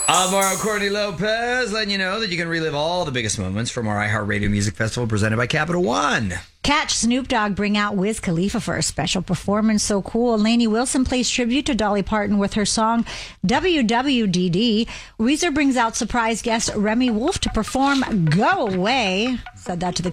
Alvaro Courtney Lopez letting you know that you can relive all the biggest moments from our iHeartRadio Music Festival presented by Capital One. Catch Snoop Dogg bring out Wiz Khalifa for a special performance. So cool. Lainey Wilson plays tribute to Dolly Parton with her song WWDD. Weezer brings out surprise guest Remy Wolf to perform Go Away. Said that to the